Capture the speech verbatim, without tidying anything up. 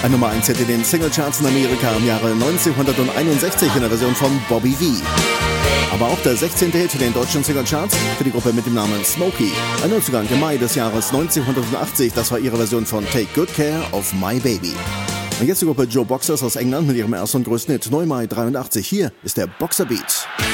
Ein Nummer eins Hit in den Singlecharts in Amerika im Jahre neunzehnhunderteinundsechzig in der Version von Bobby Vee. Aber auch der sechzehnte Hit in den deutschen Singlecharts für die Gruppe mit dem Namen Smokey. Ein Neuzugang im Mai des Jahres neunzehnhundertachtzig, das war ihre Version von Take Good Care of My Baby. Und jetzt die Gruppe Joe Boxers aus England mit ihrem ersten und größten Hit, neu Mai dreiundachtzig. Hier ist der Boxer Beat.